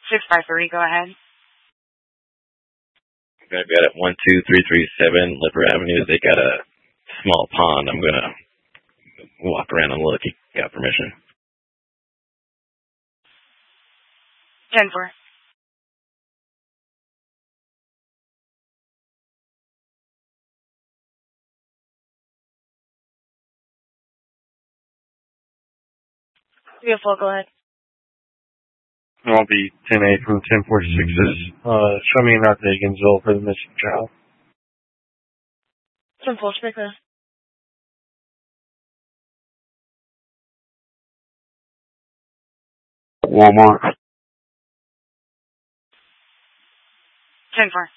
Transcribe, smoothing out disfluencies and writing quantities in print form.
653, go ahead. I've got it 12337 Lipper Avenue. They got a small pond. I'm gonna walk around and look. You got permission? 10-4. Beautiful, go ahead. I'll be 10-8 from 1046. Show me North Higginsville for the missing child. 10-4, speak with. Walmart. 10-4.